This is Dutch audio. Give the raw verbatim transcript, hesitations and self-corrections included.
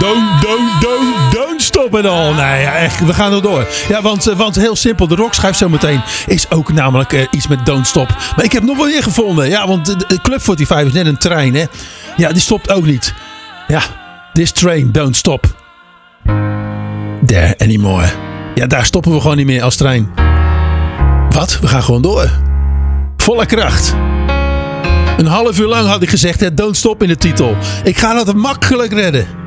don't, don't, don't, don't stop it all. Nee, ja, echt, we gaan er door. Ja, want, want heel simpel, de rockschijf zometeen is ook namelijk uh, iets met don't stop. Maar ik heb nog wel weer gevonden. Ja, want de, de Club vijfenveertig is net een trein, hè. Ja, die stopt ook niet. Ja, this train don't stop there anymore. Ja, daar stoppen we gewoon niet meer als trein. Wat? We gaan gewoon door. Volle kracht. Een half uur lang had ik gezegd, hè, don't stop in de titel. Ik ga dat makkelijk redden.